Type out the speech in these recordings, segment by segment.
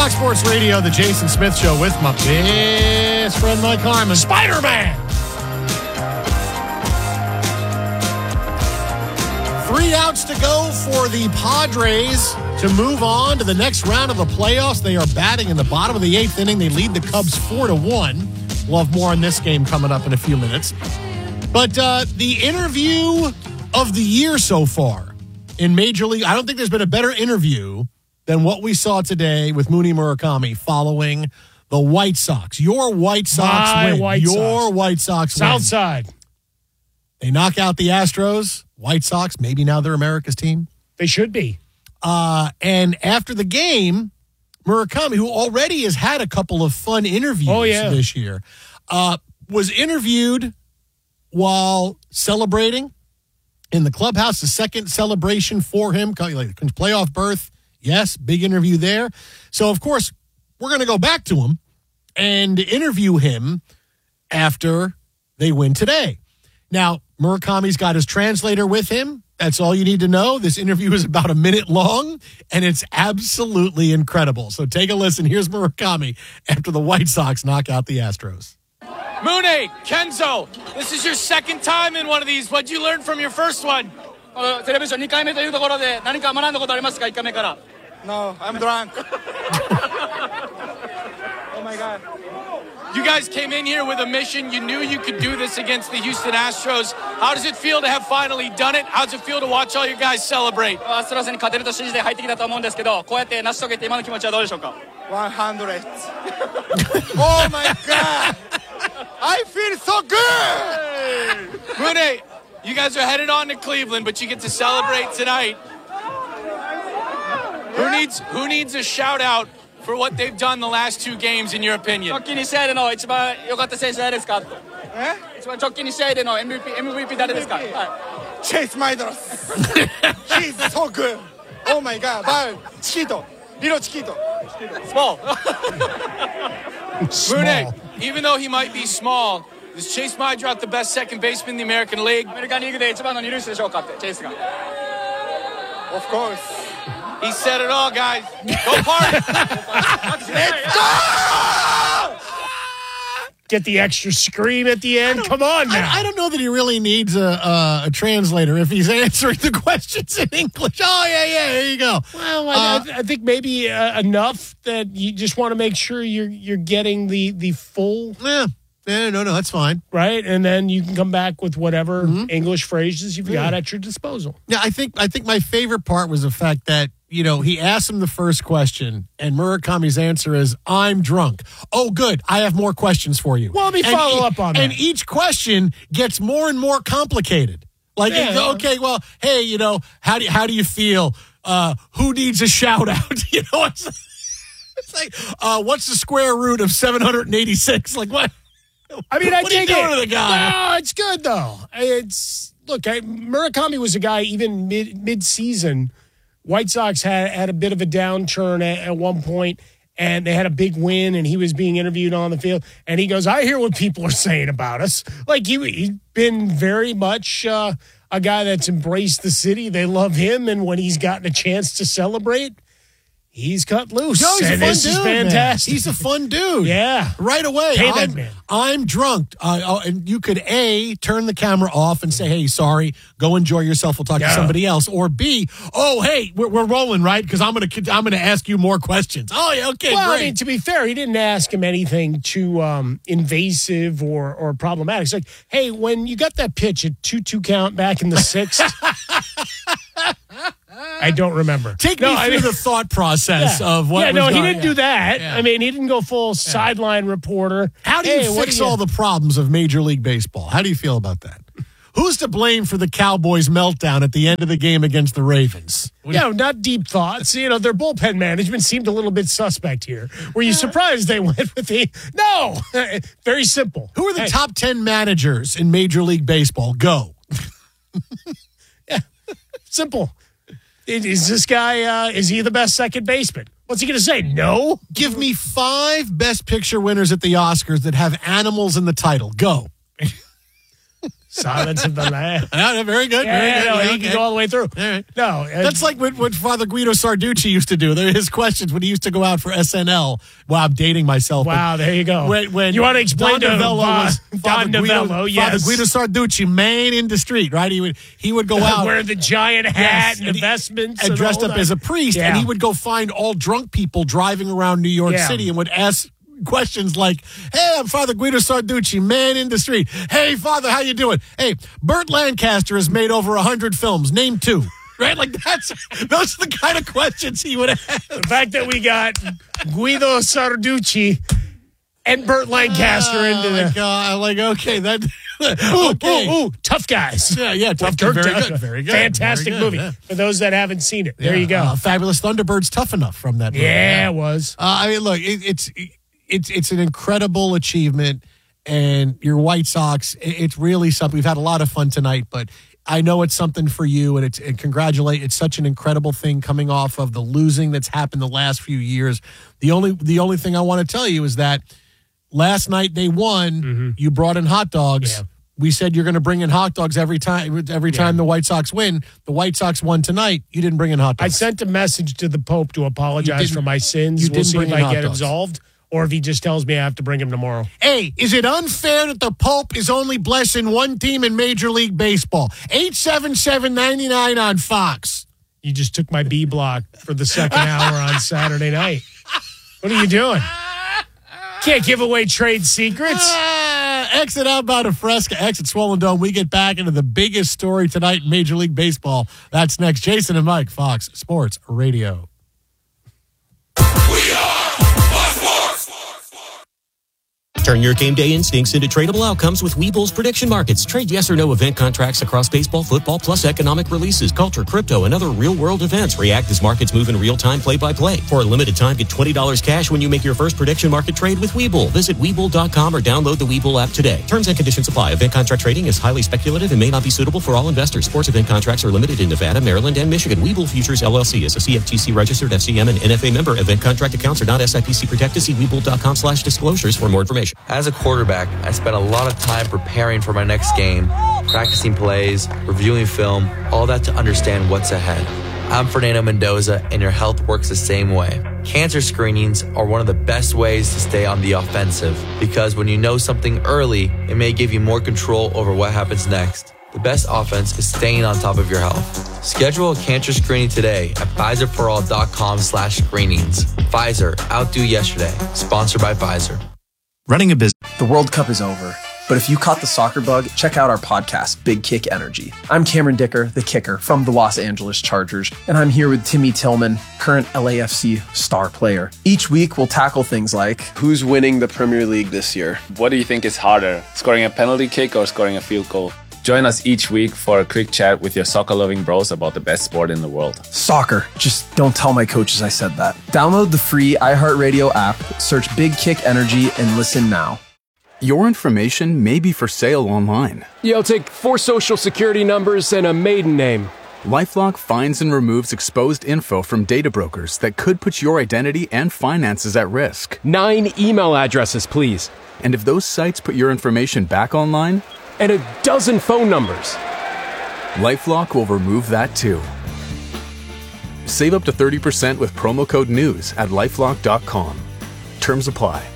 Fox Sports Radio, the Jason Smith Show with my best friend Mike Harmon. Spider-Man! 3 outs to go for the Padres to move on to the next round of the playoffs. They are batting in the bottom of the 8th inning. They lead the Cubs 4-1. We'll have more on this game coming up in a few minutes. But the interview of the year so far in Major League, I don't think there's been a better interview than what we saw today with Mooney Murakami following the White Sox. Your White Sox win. White Sox win. Southside. They knock out the Astros. White Sox, maybe now they're America's team. They should be. And after the game, Murakami, who already has had a couple of fun interviews this year, was interviewed while celebrating in the clubhouse, the second celebration for him, like playoff berth. Yes, big interview there. So, of course, we're going to go back to him and interview him after they win today. Now, Murakami's got his translator with him. That's all you need to know. This interview is about a minute long, and it's absolutely incredible. So take a listen. Here's Murakami after the White Sox knock out the Astros. Mooney, Kenzo, this is your second time in one of these. What'd you learn from your first one? テレビション2回目というところで何か学んだことありますか1回目から No, I'm drunk. Oh my God. You guys came in here with a mission. You knew you could do this against the Houston Astros. How does it feel to have finally done it? How does it feel to watch all you guys celebrate? アストロズに勝てると信じて入ってきたと思うんですけどこうやって成し遂げて今の気持ちはどうでしょうか 100. Oh my God. I feel so good. Mooney, you guys are headed on to Cleveland, but you get to celebrate tonight. Who needs a shout out for what they've done the last 2 games, in your opinion? 直近2試合での一番良かった選手誰ですか一番直近2試合での MVP 誰ですか Chase Maedros. He's so good. Oh my God. But Chiquito. Little Chiquito. Small. Small. Mooney, even though he might be small, is Chase Maedros the best second baseman in the American League? アメリカンリーグで一番の二塁手でしょうかってチェイスが Of course. He said it all, guys. Go party. Let's go! Get the extra scream at the end. Come on now. I don't know that he really needs a translator if he's answering the questions in English. Oh, yeah, there you go. Well, I think maybe enough that you just want to make sure you're getting the full. Yeah, no, that's fine. Right, and then you can come back with whatever English phrases you've got at your disposal. Yeah, I think my favorite part was the fact that, he asked him the first question, and Murakami's answer is, I'm drunk. Oh, good. I have more questions for you. Well, let me follow up on that. And each question gets more and more complicated. Like, okay, well, hey, how do you feel? Who needs a shout out? It's like, what's the square root of 786? Like, what? I mean, what are you doing to the guy? No, it's good, though. Murakami was a guy, even mid-season, White Sox had a bit of a downturn at one point, and they had a big win, and he was being interviewed on the field, and he goes, I hear what people are saying about us. Like, he's been very much a guy that's embraced the city. They love him, and when he's gotten a chance to celebrate, he's cut loose. No, he's a fun this dude, is fantastic. Man. He's a fun dude. Yeah. Right away. Hey, that man. I'm drunk. And you could A, turn the camera off and say, hey, sorry, go enjoy yourself. We'll talk to somebody else. Or B, oh, hey, we're rolling, right? Because I'm gonna ask you more questions. Oh, yeah, okay, well, great. I mean, to be fair, he didn't ask him anything too invasive or problematic. It's like, hey, when you got that pitch at 2-2 count back in the 6th, I don't remember. Take me through the thought process of what was he going didn't do that. Yeah. I mean, he didn't go full sideline reporter. How do you fix all the problems of Major League Baseball? How do you feel about that? Who's to blame for the Cowboys' meltdown at the end of the game against the Ravens? Not deep thoughts. Their bullpen management seemed a little bit suspect here. Were you surprised they went with the... No! Very simple. Who are the top 10 managers in Major League Baseball? Go. Simple. Is this guy, is he the best second baseman? What's he going to say? No? Give me 5 Best Picture winners at the Oscars that have animals in the title. Go. Silence of the Lambs. Very good. He can go all the way through. All right. No, that's like what Father Guido Sarducci used to do. They're his questions when he used to go out for SNL. Wow, I'm dating myself. Wow, there you go. When you want to explain Don to Don Novello, yes. Father Guido Sarducci, man in the street, right? He would go out. Wear the giant hat and the vestments. And dressed up as a priest. And he would go find all drunk people driving around New York City and would ask questions like, hey, I'm Father Guido Sarducci, man in the street. Hey, Father, how you doing? Hey, Burt Lancaster has made over 100 films. Name 2. Right? Like those are the kind of questions he would ask. The fact that we got Guido Sarducci and Burt Lancaster into the... God, like, okay, that... Ooh, Tough Guys. Yeah, Tough Guys. Very good. Fantastic movie. Yeah. For those that haven't seen it, there you go. Fabulous Thunderbirds, Tough Enough from that movie. Yeah, it was. I mean, look, it's an incredible achievement, and your White Sox, it's really something. We've had a lot of fun tonight, but I know it's something for you, and it's such an incredible thing coming off of the losing that's happened the last few years. The only thing I want to tell you is that last night they won. Mm-hmm. You brought in hot dogs. Yeah. We said you're going to bring in hot dogs every time the White Sox win. The White Sox won tonight. You didn't bring in hot dogs. I sent a message to the Pope to apologize for my sins. We'll see if I get absolved or if he just tells me I have to bring him tomorrow. Hey, is it unfair that the Pope is only blessing one team in Major League Baseball? 877-99 on Fox. You just took my B block for the second hour on Saturday night. What are you doing? Can't give away trade secrets. Exit outbound of Fresca, exit Swollen Dome. We get back into the biggest story tonight in Major League Baseball. That's next. Jason and Mike, Fox Sports Radio. We are Fox Sports. Turn your game day instincts into tradable outcomes with Webull's prediction markets. Trade yes or no event contracts across baseball, football, plus economic releases, culture, crypto, and other real-world events. React as markets move in real time, play-by-play. For a limited time, get $20 cash when you make your first prediction market trade with Webull. Visit Webull.com or download the Webull app today. Terms and conditions apply. Event contract trading is highly speculative and may not be suitable for all investors. Sports event contracts are limited in Nevada, Maryland, and Michigan. Webull Futures, LLC is a CFTC registered FCM and NFA member. Event contract accounts are not SIPC protected. See Webull.com/disclosures for more information. As a quarterback, I spent a lot of time preparing for my next game, practicing plays, reviewing film, all that to understand what's ahead. I'm Fernando Mendoza, and your health works the same way. Cancer screenings are one of the best ways to stay on the offensive, because when you know something early, it may give you more control over what happens next. The best offense is staying on top of your health. Schedule a cancer screening today at PfizerForAll.com/screenings. Pfizer, outdo yesterday. Sponsored by Pfizer. Running a business. The World Cup is over, but if you caught the soccer bug, check out our podcast, Big Kick Energy. I'm Cameron Dicker, the kicker from the Los Angeles Chargers, and I'm here with Timmy Tillman, current LAFC star player. Each week, we'll tackle things like, who's winning the Premier League this year? What do you think is harder, scoring a penalty kick or scoring a field goal? Join us each week for a quick chat with your soccer-loving bros about the best sport in the world. Soccer. Just don't tell my coaches I said that. Download the free iHeartRadio app, search Big Kick Energy, and listen now. Your information may be for sale online. Yeah, I'll take 4 social security numbers and a maiden name. LifeLock finds and removes exposed info from data brokers that could put your identity and finances at risk. 9 email addresses, please. And if those sites put your information back online... and a dozen phone numbers. LifeLock will remove that too. Save up to 30% with promo code NEWS at LifeLock.com. Terms apply.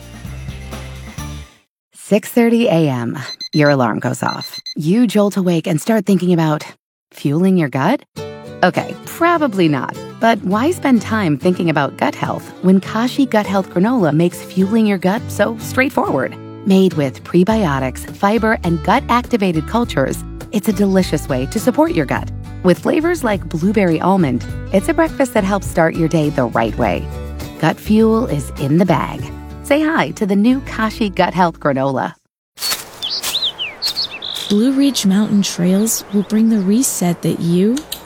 6:30 a.m. Your alarm goes off. You jolt awake and start thinking about fueling your gut? Okay, probably not. But why spend time thinking about gut health when Kashi Gut Health Granola makes fueling your gut so straightforward? Made with prebiotics, fiber, and gut-activated cultures, it's a delicious way to support your gut. With flavors like blueberry almond, it's a breakfast that helps start your day the right way. Gut fuel is in the bag. Say hi to the new Kashi Gut Health Granola. Blue Ridge Mountain Trails will bring the reset that you